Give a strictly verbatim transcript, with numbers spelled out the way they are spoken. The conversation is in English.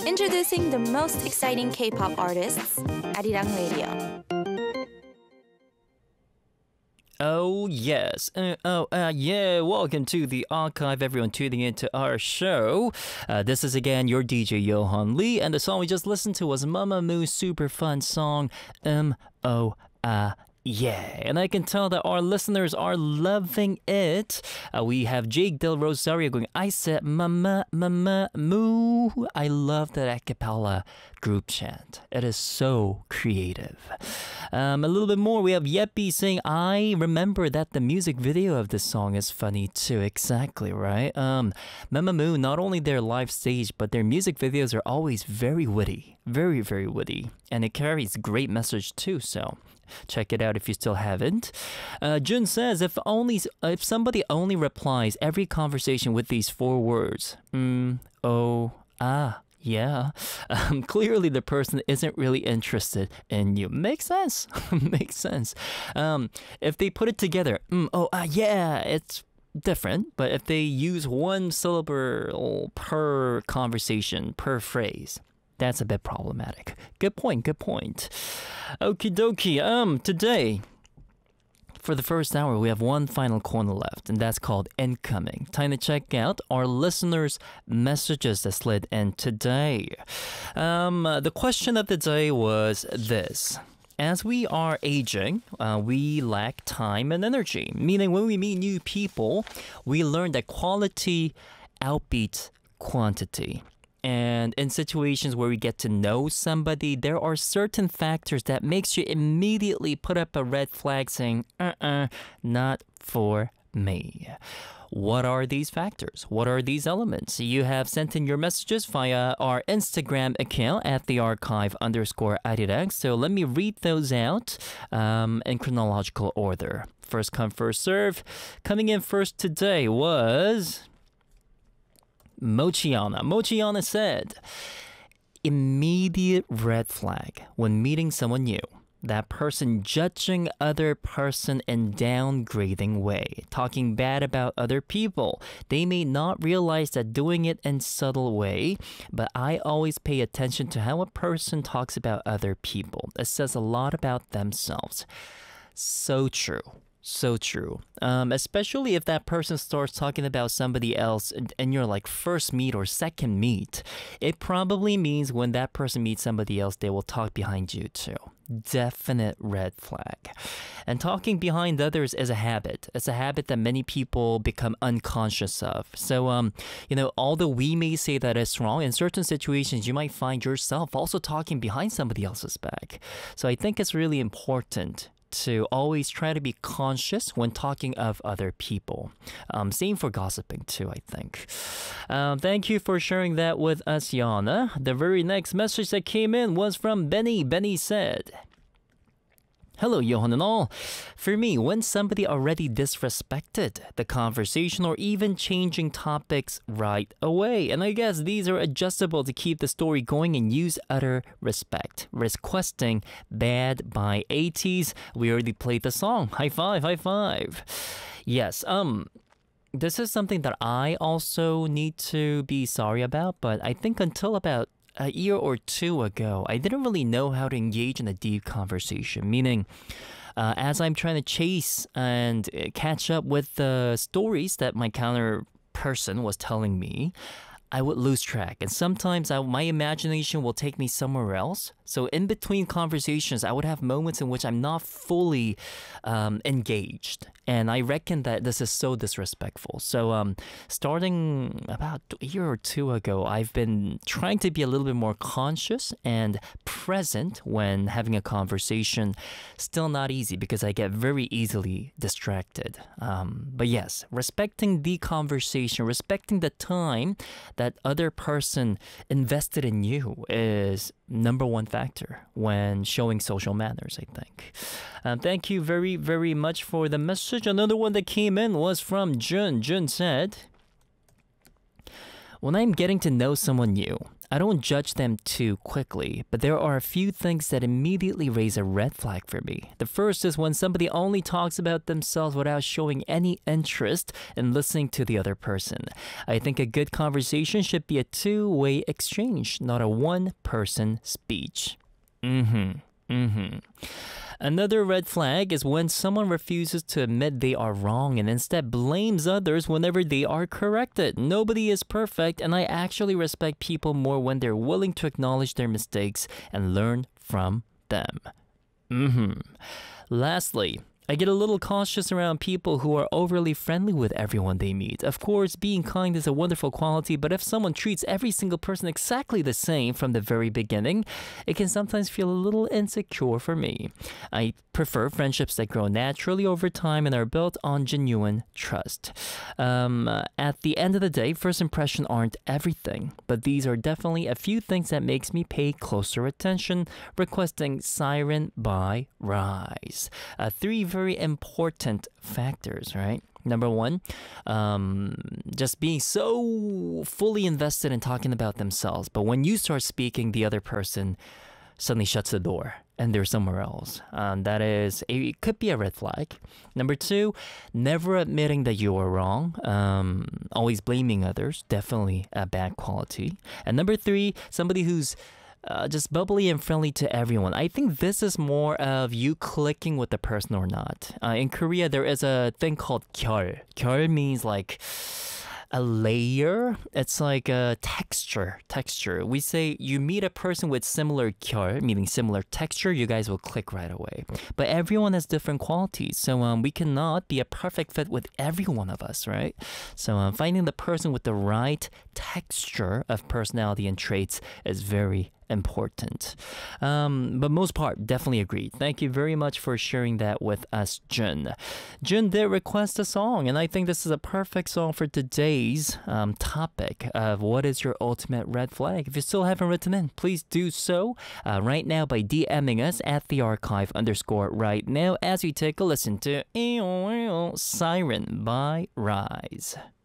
Introducing the most exciting K-pop artists, Arirang Radio. Oh, yes. Uh, oh, uh, yeah. Welcome to the archive, everyone tuning into our show. Uh, this is again your D J Johan Lee, and the song we just listened to was Mamamoo's super fun song, M O A. Yeah, and I can tell that our listeners are loving it. Uh, we have Jake Del Rosario going, I said mama, mama, moo. I love that a cappella group chant. It is so creative. Um, a little bit more, we have Yeppy saying, I remember that the music video of this song is funny too. Exactly, right? Um, Mama Moo, not only their live stage, but their music videos are always very witty. Very, very witty. And it carries great message too, so check it out if you still haven't. Uh, Jun says, if only if somebody only replies every conversation with these four words, mm, oh, ah, yeah, um, clearly the person isn't really interested in you. Makes sense. Makes sense. Um, if they put it together, mm, oh, ah, yeah, it's different. But if they use one syllable per conversation, per phrase, that's a bit problematic. Good point, good point. Okie dokie, um, today, for the first hour, we have one final corner left, and that's called Incoming. Time to check out our listeners' messages that slid in today. Um, uh, the question of the day was this. As we are aging, uh, we lack time and energy, meaning when we meet new people, we learn that quality outbeats quantity. And in situations where we get to know somebody, there are certain factors that makes you immediately put up a red flag saying, uh-uh, not for me. What are these factors? What are these elements? You have sent in your messages via our Instagram account at the archive underscore Arirang. So let me read those out um, in chronological order. First come, first serve. Coming in first today was Mochiana. Mochiana said, immediate red flag when meeting someone new. That person judging other person in downgrading way, talking bad about other people. They may not realize that doing it in subtle way, but I always pay attention to how a person talks about other people. It says a lot about themselves. So true. So true. Um, especially if that person starts talking about somebody else and, and you're like first meet or second meet, it probably means when that person meets somebody else, they will talk behind you too. Definite red flag. And talking behind others is a habit. It's a habit that many people become unconscious of. So, um, you know, although we may say that it's wrong, in certain situations, you might find yourself also talking behind somebody else's back. So I think it's really important to always try to be conscious when talking of other people. Um, same for gossiping too, I think. Um, thank you for sharing that with us, Yana. The very next message that came in was from Benny. Benny said, hello, Johan and all. For me, when somebody already disrespected the conversation or even changing topics right away. And I guess these are adjustable to keep the story going and use utter respect. Requesting Bad by eighties. We already played the song. High five, high five. Yes, um... this is something that I also need to be sorry about, but I think until about a year or two ago, I didn't really know how to engage in a deep conversation, meaning uh, as I'm trying to chase and catch up with the stories that my counter person was telling me, I would lose track. And sometimes I, my imagination will take me somewhere else. So in between conversations, I would have moments in which I'm not fully um, engaged. And I reckon that this is so disrespectful. So um, starting about a year or two ago, I've been trying to be a little bit more conscious and present when having a conversation. Still not easy because I get very easily distracted. Um, but yes, respecting the conversation, respecting the time that other person invested in you is number one factor when showing social manners, I think. Um, thank you very, very much for the message. Another one that came in was from Jun. Jun said, When I'm getting to know someone new, I don't judge them too quickly, but there are a few things that immediately raise a red flag for me. The first is when somebody only talks about themselves without showing any interest in listening to the other person. I think a good conversation should be a two-way exchange, not a one-person speech. Mm-hmm. Mm-hmm. Another red flag is when someone refuses to admit they are wrong and instead blames others whenever they are corrected. Nobody is perfect, and I actually respect people more when they're willing to acknowledge their mistakes and learn from them. Mm-hmm. Lastly, I get a little cautious around people who are overly friendly with everyone they meet. Of course, being kind is a wonderful quality, but if someone treats every single person exactly the same from the very beginning, it can sometimes feel a little insecure for me. I prefer friendships that grow naturally over time and are built on genuine trust. Um, at the end of the day, first impressions aren't everything, but these are definitely a few things that makes me pay closer attention. Requesting Siren by Rise. Uh, three very very important factors, right? Number one, um, just being so fully invested in talking about themselves. But when you start speaking, the other person suddenly shuts the door and they're somewhere else. Um, that is, a, it could be a red flag. Number two, never admitting that you are wrong. Um, always blaming others, definitely a bad quality. And number three, somebody who's Uh, just bubbly and friendly to everyone. I think this is more of you clicking with the person or not. Uh, in Korea, there is a thing called 결. 결 means like a layer. It's like a texture. Texture. We say you meet a person with similar 결, meaning similar texture, you guys will click right away. But everyone has different qualities, so um, we cannot be a perfect fit with every one of us, right? So um, finding the person with the right texture of personality and traits is very important. Um, but most part, definitely agreed. Thank you very much for sharing that with us, Jun. Jun did request a song, and I think this is a perfect song for today's um, topic of what is your ultimate red flag. If you still haven't written in, please do so uh, right now by DMing us at the archive underscore right now as we take a listen to Siren by Rise.